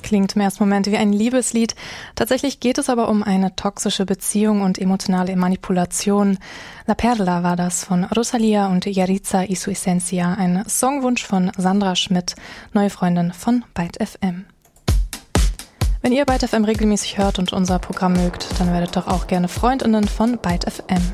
Klingt im ersten Moment wie ein Liebeslied. Tatsächlich geht es aber um eine toxische Beziehung und emotionale Manipulation. La Perla war das von Rosalía und Yaritza y su Esencia, ein Songwunsch von Sandra Schmidt, neue Freundin von Byte FM. Wenn ihr Byte FM regelmäßig hört und unser Programm mögt, dann werdet doch auch gerne FreundInnen von Byte FM.